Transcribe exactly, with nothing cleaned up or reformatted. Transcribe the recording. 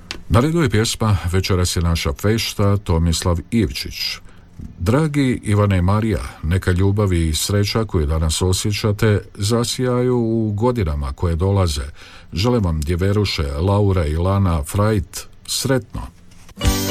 Na redu je pjesma Večeras je naša fešta, Tomislav Ivčić. Dragi Ivane i Marija, neka ljubavi i sreća koju danas osjećate zasijaju u godinama koje dolaze. Želim vam djeveruše, Laura i Lana Frajt, sretno.